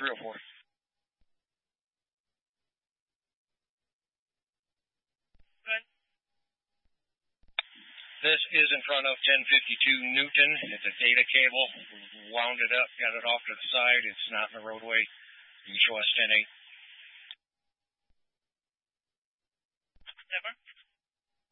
304. Good. This is in front of 1052 Newton. It's a data cable. Wound it up, got it off to the side. It's not in the roadway. You can show us 10-8. Never.